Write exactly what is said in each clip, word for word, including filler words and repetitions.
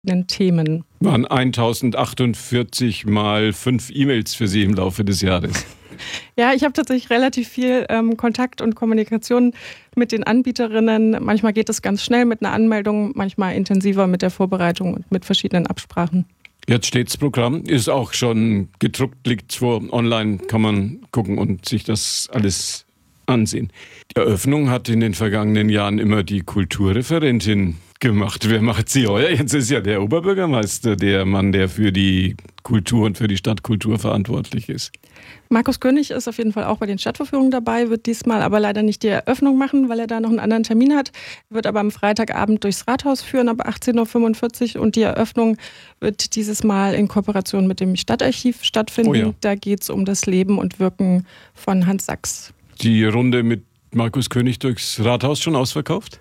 verschiedenen Themen. Waren tausendachundvierzig mal fünf E-Mails für Sie im Laufe des Jahres. Ja, ich habe tatsächlich relativ viel ähm, Kontakt und Kommunikation mit den Anbieterinnen. Manchmal geht es ganz schnell mit einer Anmeldung, manchmal intensiver mit der Vorbereitung und mit verschiedenen Absprachen. Jetzt steht's Programm, ist auch schon gedruckt, liegt vor, online kann man gucken und sich das alles ansehen. Die Eröffnung hat in den vergangenen Jahren immer die Kulturreferentin gemacht. Wer macht sie heuer? Jetzt ist ja der Oberbürgermeister der Mann, der für die Kultur und für die Stadtkultur verantwortlich ist. Markus König ist auf jeden Fall auch bei den Stadtverführungen dabei, wird diesmal aber leider nicht die Eröffnung machen, weil er da noch einen anderen Termin hat. Er wird aber am Freitagabend durchs Rathaus führen, ab achtzehn Uhr fünfundvierzig, und die Eröffnung wird dieses Mal in Kooperation mit dem Stadtarchiv stattfinden. Oh ja. Da geht es um das Leben und Wirken von Hans Sachs. Die Runde mit Markus König durchs Rathaus schon ausverkauft?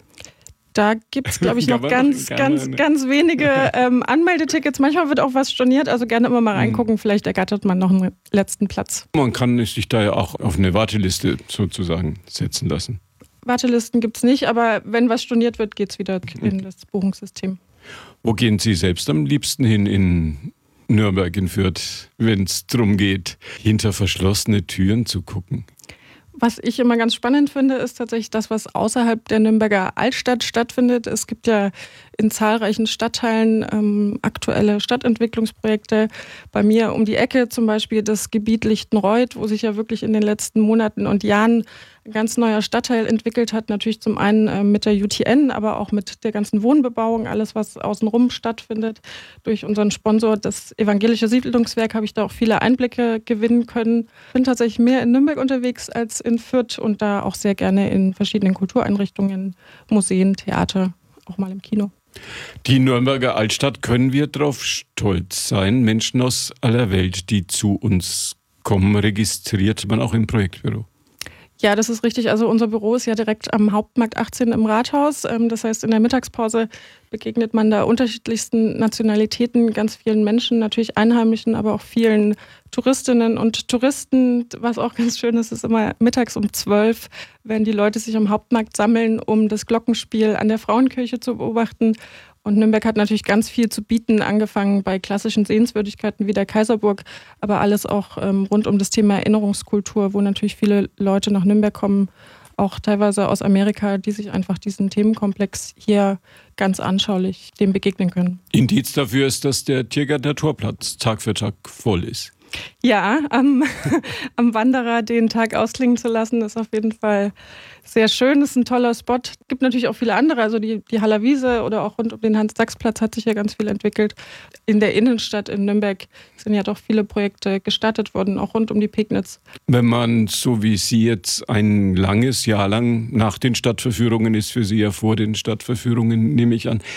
Da gibt es, glaube ich, noch ganz, ganz, ne? ganz wenige ähm, Anmeldetickets. Manchmal wird auch was storniert, also gerne immer mal reingucken. Vielleicht ergattert man noch einen letzten Platz. Man kann sich da ja auch auf eine Warteliste sozusagen setzen lassen. Wartelisten gibt es nicht, aber wenn was storniert wird, geht es wieder in das Buchungssystem. Wo gehen Sie selbst am liebsten hin in Nürnberg, in Fürth, wenn es darum geht, hinter verschlossene Türen zu gucken? Was ich immer ganz spannend finde, ist tatsächlich das, was außerhalb der Nürnberger Altstadt stattfindet. Es gibt ja in zahlreichen Stadtteilen ähm, aktuelle Stadtentwicklungsprojekte. Bei mir um die Ecke zum Beispiel das Gebiet Lichtenreuth, wo sich ja wirklich in den letzten Monaten und Jahren ein ganz neuer Stadtteil entwickelt hat. Natürlich zum einen äh, mit der U T N, aber auch mit der ganzen Wohnbebauung, alles was außenrum stattfindet. Durch unseren Sponsor, das Evangelische Siedlungswerk, habe ich da auch viele Einblicke gewinnen können. Ich bin tatsächlich mehr in Nürnberg unterwegs als in Fürth und da auch sehr gerne in verschiedenen Kultureinrichtungen, Museen, Theater, auch mal im Kino. Die Nürnberger Altstadt, können wir darauf stolz sein? Menschen aus aller Welt, die zu uns kommen, registriert man auch im Projektbüro? Ja, das ist richtig. Also unser Büro ist ja direkt am Hauptmarkt achtzehn im Rathaus. Das heißt, in der Mittagspause begegnet man da unterschiedlichsten Nationalitäten, ganz vielen Menschen, natürlich Einheimischen, aber auch vielen Touristinnen und Touristen. Was auch ganz schön ist, ist immer mittags um zwölf, wenn die Leute sich am Hauptmarkt sammeln, um das Glockenspiel an der Frauenkirche zu beobachten. Und Nürnberg hat natürlich ganz viel zu bieten, angefangen bei klassischen Sehenswürdigkeiten wie der Kaiserburg, aber alles auch ähm, rund um das Thema Erinnerungskultur, wo natürlich viele Leute nach Nürnberg kommen, auch teilweise aus Amerika, die sich einfach diesen Themenkomplex hier ganz anschaulich dem begegnen können. Indiz dafür ist, dass der Tiergarten Torplatz Tag für Tag voll ist. Ja, am, am Wanderer den Tag ausklingen zu lassen, ist auf jeden Fall sehr schön. Das ist ein toller Spot. Es gibt natürlich auch viele andere, also die, die Haller Wiese oder auch rund um den Hans-Sachs-Platz hat sich ja ganz viel entwickelt. In der Innenstadt in Nürnberg sind ja doch viele Projekte gestartet worden, auch rund um die Pegnitz. Wenn man, so wie Sie jetzt ein langes Jahr lang nach den Stadtverführungen ist, für Sie ja vor den Stadtverführungen, nehme ich an,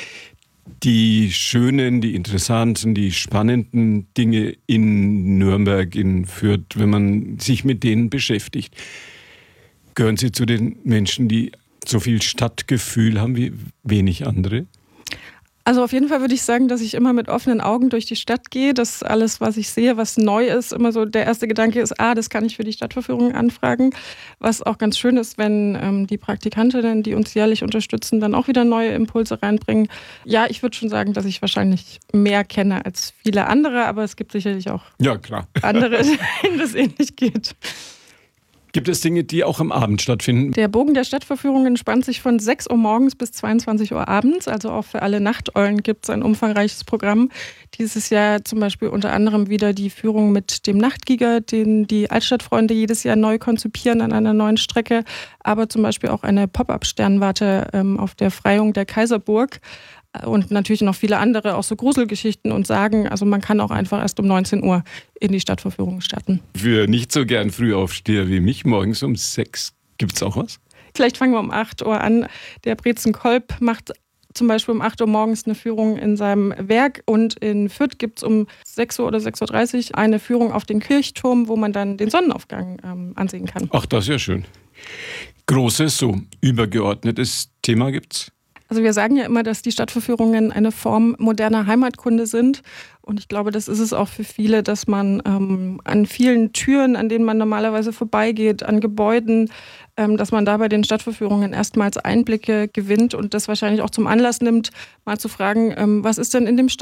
die schönen, die interessanten, die spannenden Dinge in Nürnberg, in Fürth, wenn man sich mit denen beschäftigt, gehören Sie zu den Menschen, die so viel Stadtgefühl haben wie wenig andere? Also auf jeden Fall würde ich sagen, dass ich immer mit offenen Augen durch die Stadt gehe, dass alles, was ich sehe, was neu ist, immer so der erste Gedanke ist, ah, das kann ich für die Stadtverführung anfragen. Was auch ganz schön ist, wenn ähm, die Praktikantinnen, die uns jährlich unterstützen, dann auch wieder neue Impulse reinbringen. Ja, ich würde schon sagen, dass ich wahrscheinlich mehr kenne als viele andere, aber es gibt sicherlich auch ja, klar. andere, denen das ähnlich geht. Gibt es Dinge, die auch am Abend stattfinden? Der Bogen der Stadtverführungen spannt sich von sechs Uhr morgens bis zweiundzwanzig Uhr abends. Also auch für alle Nachteulen gibt es ein umfangreiches Programm. Dieses Jahr zum Beispiel unter anderem wieder die Führung mit dem Nachtgiger, den die Altstadtfreunde jedes Jahr neu konzipieren an einer neuen Strecke. Aber zum Beispiel auch eine Pop-up-Sternwarte ähm, auf der Freiung der Kaiserburg. Und natürlich noch viele andere, auch so Gruselgeschichten und Sagen. Also man kann auch einfach erst um neunzehn Uhr in die Stadtverführung starten. Für nicht so gern Frühaufsteher wie mich, morgens um sechs, gibt es auch was? Vielleicht fangen wir um acht Uhr an. Der Brezen Kolb macht zum Beispiel um acht Uhr morgens eine Führung in seinem Werk. Und in Fürth gibt es um sechs Uhr oder sechs Uhr dreißig eine Führung auf den Kirchturm, wo man dann den Sonnenaufgang ähm, ansehen kann. Ach, das ist ja schön. Großes, so übergeordnetes Thema gibt's? Also wir sagen ja immer, dass die Stadtverführungen eine Form moderner Heimatkunde sind. Und ich glaube, das ist es auch für viele, dass man ähm, an vielen Türen, an denen man normalerweise vorbeigeht, an Gebäuden, ähm, dass man da bei den Stadtverführungen erstmals Einblicke gewinnt und das wahrscheinlich auch zum Anlass nimmt, mal zu fragen, ähm, was ist denn in dem